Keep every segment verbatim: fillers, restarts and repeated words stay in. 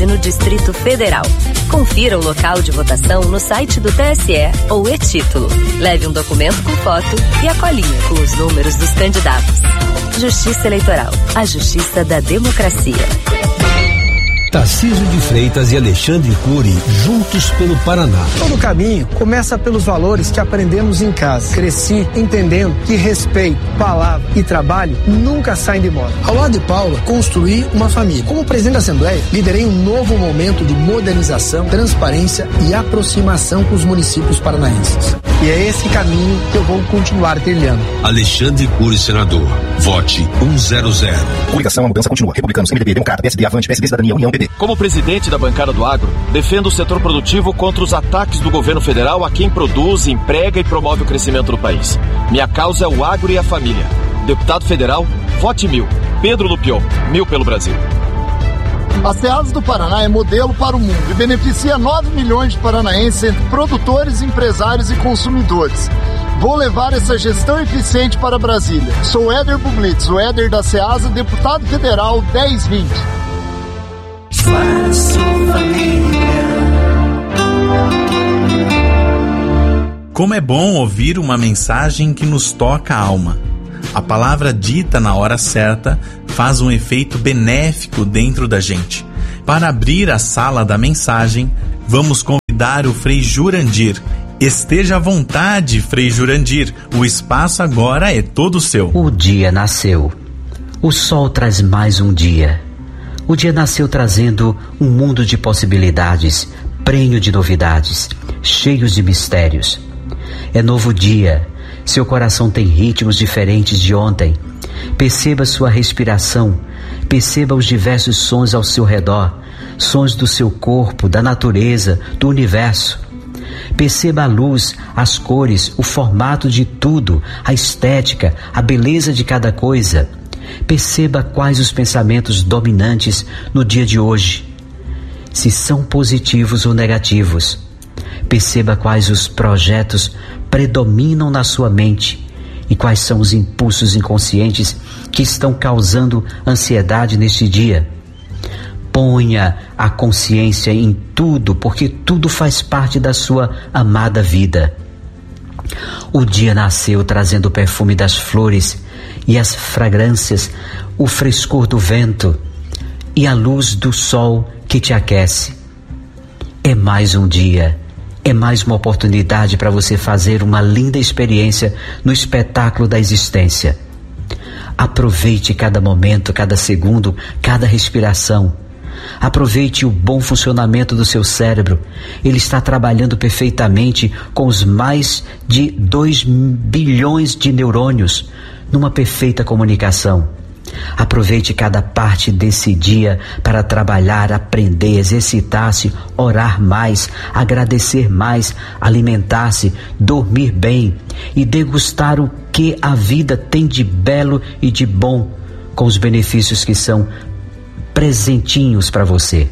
e no Distrito Federal. Confira o local de votação no site do T S E ou e-título. Leve um documento com foto e a colinha com os números dos candidatos. Justiça Eleitoral, a justiça da democracia. Tarcísio de Freitas e Alexandre Cury, juntos pelo Paraná. Todo caminho começa pelos valores que aprendemos em casa. Cresci entendendo que respeito, palavra e trabalho nunca saem de moda. Ao lado de Paula, construí uma família. Como presidente da Assembleia, liderei um novo momento de modernização, transparência e aproximação com os municípios paranaenses. E é esse caminho que eu vou continuar trilhando. Alexandre Cury, senador. Vote cento. Coligação, a mudança continua. Republicanos, M D B, Democrata, P S D, Avante, P S D, Cidadania, União, P D. Como presidente da bancada do agro, defendo o setor produtivo contra os ataques do governo federal a quem produz, emprega e promove o crescimento do país. Minha causa é o agro e a família. Deputado federal, vote mil. Pedro Lupion, mil pelo Brasil. A Ceasa do Paraná é modelo para o mundo e beneficia nove milhões de paranaenses entre produtores, empresários e consumidores. Vou levar essa gestão eficiente para Brasília. Sou Éder Bublitz, o Éder da Ceasa, deputado federal dez vinte. Como é bom ouvir uma mensagem que nos toca a alma. A palavra dita na hora certa faz um efeito benéfico dentro da gente. Para abrir a sala da mensagem, vamos convidar o Frei Jurandir. Esteja à vontade, Frei Jurandir. O espaço agora é todo seu. O dia nasceu. O sol traz mais um dia. O dia nasceu trazendo um mundo de possibilidades, prenho de novidades, cheios de mistérios. É novo dia. Seu coração tem ritmos diferentes de ontem. Perceba sua respiração. Perceba os diversos sons ao seu redor. Sons do seu corpo, da natureza, do universo. Perceba a luz, as cores, o formato de tudo, a estética, a beleza de cada coisa. Perceba quais os pensamentos dominantes no dia de hoje, se são positivos ou negativos. Perceba quais os projetos predominam na sua mente e quais são os impulsos inconscientes que estão causando ansiedade neste dia. Ponha a consciência em tudo, porque tudo faz parte da sua amada vida. O dia nasceu trazendo o perfume das flores e as fragrâncias, o frescor do vento e a luz do sol que te aquece. É mais um dia, é mais uma oportunidade para você fazer uma linda experiência no espetáculo da existência. Aproveite cada momento, cada segundo, cada respiração. Aproveite o bom funcionamento do seu cérebro. Ele está trabalhando perfeitamente com os mais de dois bilhões de neurônios numa perfeita comunicação. Aproveite cada parte desse dia para trabalhar, aprender, exercitar-se, orar mais, agradecer mais, alimentar-se, dormir bem e degustar o que a vida tem de belo e de bom, com os benefícios que são presentinhos para você.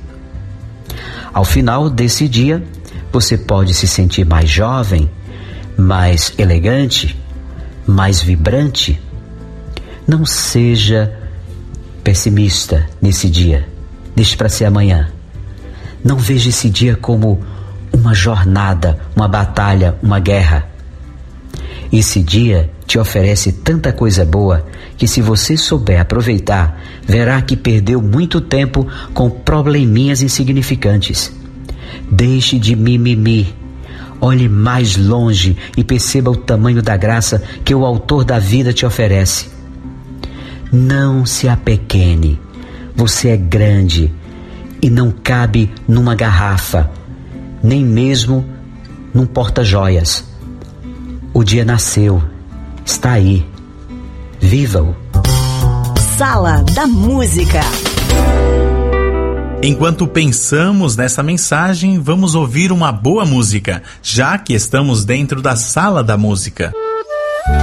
Ao final desse dia, você pode se sentir mais jovem, mais elegante, mais vibrante. Não seja pessimista nesse dia. Deixe para ser amanhã. Não veja esse dia como uma jornada, uma batalha, uma guerra. Esse dia te oferece tanta coisa boa que, se você souber aproveitar, verá que perdeu muito tempo com probleminhas insignificantes. Deixe de mimimi. Olhe mais longe e perceba o tamanho da graça que o autor da vida te oferece. Não se apequene. Você é grande e não cabe numa garrafa, nem mesmo num porta-joias. O dia nasceu, está aí. Viva-o! Sala da Música. Enquanto pensamos nessa mensagem, vamos ouvir uma boa música, já que estamos dentro da Sala da Música.